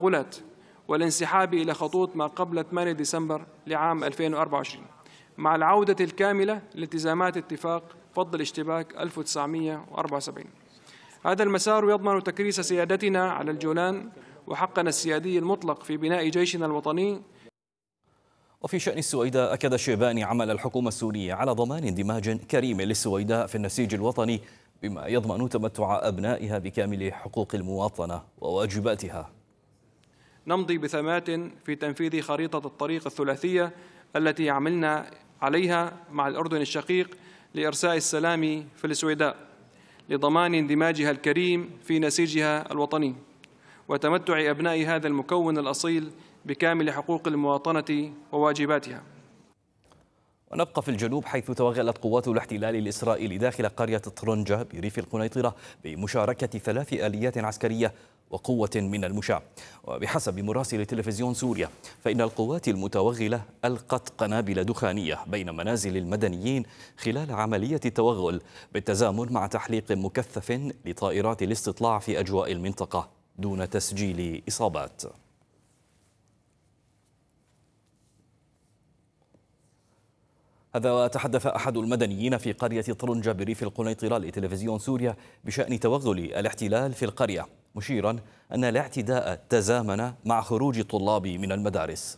التوغلات والانسحاب إلى خطوط ما قبل 8 ديسمبر لعام 2024 مع العودة الكاملة لالتزامات اتفاق فض الاشتباك 1974. هذا المسار يضمن تكريس سيادتنا على الجولان وحقنا السيادي المطلق في بناء جيشنا الوطني. وفي شأن السويداء أكد الشيباني عمل الحكومة السورية على ضمان اندماج كريم للسويداء في النسيج الوطني بما يضمن تمتع أبنائها بكامل حقوق المواطنة وواجباتها. نمضي بثبات في تنفيذ خريطة الطريق الثلاثية التي عملنا عليها مع الأردن الشقيق لإرساء السلام في السويداء لضمان اندماجها الكريم في نسيجها الوطني وتمتع أبناء هذا المكون الأصيل بكامل حقوق المواطنة وواجباتها. ونبقى في الجنوب حيث توغلت قوات الاحتلال الإسرائيلي داخل قرية طرنجة بريف القنيطرة بمشاركة 3 آليات عسكرية وقوة من المشاة. وبحسب مراسل تلفزيون سوريا فإن القوات المتوغلة ألقت قنابل دخانية بين منازل المدنيين خلال عملية التوغل بالتزامن مع تحليق مكثف لطائرات الاستطلاع في أجواء المنطقة دون تسجيل إصابات. هذا وتحدث أحد المدنيين في قرية طرنجة بريف القنيطرة لتلفزيون سوريا بشأن توغل الاحتلال في القرية مشيرا أن الاعتداء تزامن مع خروج الطلاب من المدارس.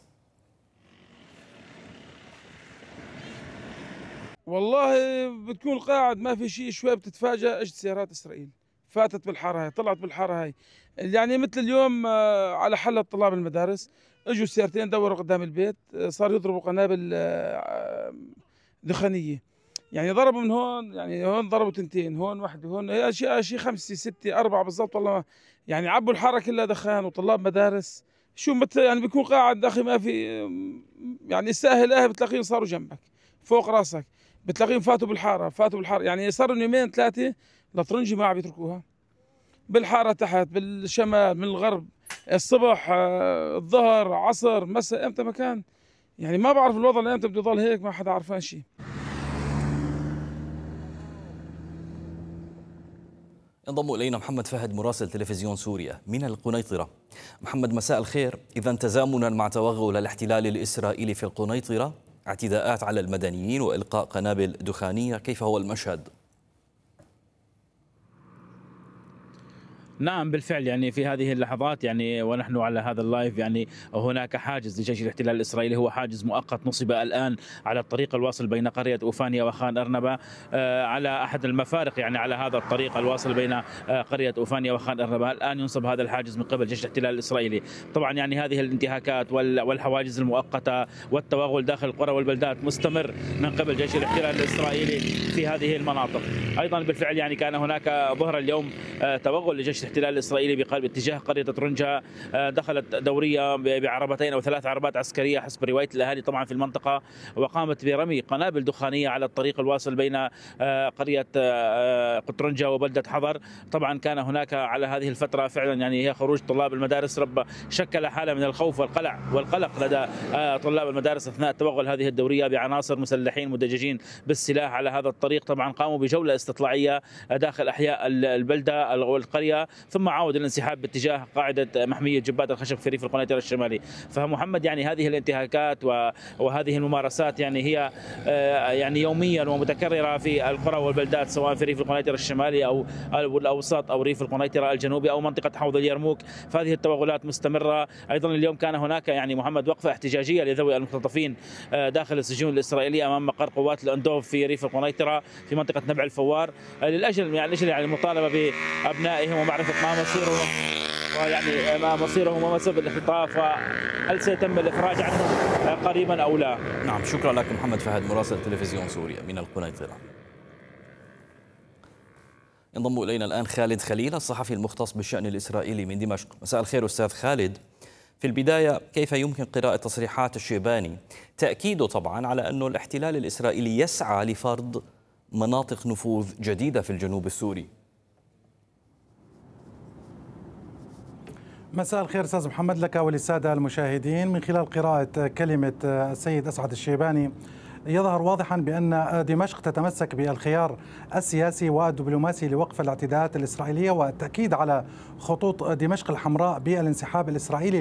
والله بتكون قاعد ما في شيء شوي بتتفاجأ اجت سيارات إسرائيل فاتت بالحارة هاي طلعت بالحارة هاي يعني مثل اليوم على حل طلاب المدارس اجوا سيارتين دوروا قدام البيت صاروا يضربوا قنابل دخانية يعني ضربوا من هون يعني هون ضربوا 2 هون واحدة هون شيء 5 6 4 بالضبط والله يعني عبوا الحارة كلها دخان وطلاب مدارس شو يعني بيكون قاعد اخي ما في يعني الساهل بتلاقيهم صاروا جنبك فوق راسك بتلاقيهم فاتوا بالحارة يعني صاروا 2 3 لطرنجي ما عم يتركوها بالحارة تحت بالشمال من الغرب الصبح الظهر عصر مساء امتى ما كان يعني ما بعرف الوضع لامتى بده يضل هيك ما حدا عرفان شيء. انضم الينا محمد فهد مراسل تلفزيون سوريا من القنيطرة. محمد مساء الخير. اذا تزامنا مع توغل الاحتلال الاسرائيلي في القنيطرة اعتداءات على المدنيين والقاء قنابل دخانية كيف هو المشهد؟ نعم بالفعل يعني في هذه اللحظات يعني ونحن على هذا اللايف يعني هناك حاجز لجيش الاحتلال الإسرائيلي هو حاجز مؤقت نصب الآن على الطريق الواصل بين قرية أوفانيا وخان أرنبة على أحد المفارق يعني على هذا الطريق الواصل بين قرية أوفانيا وخان أرنبة الآن ينصب هذا الحاجز من قبل جيش الاحتلال الإسرائيلي. طبعا يعني هذه الانتهاكات والحواجز المؤقتة والتوغل داخل القرى والبلدات مستمر من قبل جيش الاحتلال الإسرائيلي في هذه المناطق. أيضا بالفعل يعني كان هناك ظهر اليوم توغل لجيش الاحتلال الإسرائيلي باتجاه قرية طرنجة دخلت دورية بعربتين أو 3 عربات عسكرية حسب رواية الأهالي طبعا في المنطقة وقامت برمي قنابل دخانية على الطريق الواصل بين قرية طرنجة وبلدة حضر. طبعا كان هناك على هذه الفترة فعلا يعني هي خروج طلاب المدارس شكل حالة من الخوف والقلق لدى طلاب المدارس أثناء توغل هذه الدورية بعناصر مسلحين مدججين بالسلاح على هذا الطريق. طبعا قاموا بجولة استطلاعية داخل أحياء البلدة والقرية ثم عاود الانسحاب باتجاه قاعدة محمية جبات الخشب في ريف القنيطرة الشمالي. فمحمد يعني هذه الانتهاكات وهذه الممارسات يعني هي يعني يوميا ومتكررة في القرى والبلدات سواء في ريف القنيطرة الشمالي أو الأوسط أو ريف القنيطرة الجنوبي أو منطقة حوض اليرموك. فهذه التوغلات مستمرة. أيضا اليوم كان هناك يعني محمد وقفة احتجاجية لذوي المختطفين داخل السجون الإسرائيلية أمام مقر قوات الأندوف في ريف القنيطرة في منطقة نبع الفوار للأجل يعني المطالبة بأبنائهم ومعرفة ما مصيرهم ويعني ما مصيرهم وما سبب الاختطاف وهل سيتم الإفراج عنهم قريبا أو لا. نعم شكرا لك محمد فهد مراسل تلفزيون سوريا من القنيطرة. ينضم إلينا الآن خالد خليل الصحفي المختص بالشأن الإسرائيلي من دمشق. مساء الخير أستاذ خالد. في البداية كيف يمكن قراءة تصريحات الشيباني تأكيده طبعا على أن الاحتلال الإسرائيلي يسعى لفرض مناطق نفوذ جديدة في الجنوب السوري؟ مساء الخير أستاذ محمد لك وللسادة المشاهدين. من خلال قراءة كلمة السيد أسعد الشيباني يظهر واضحا بأن دمشق تتمسك بالخيار السياسي والدبلوماسي لوقف الاعتداءات الإسرائيلية والتأكيد على خطوط دمشق الحمراء بالانسحاب الإسرائيلي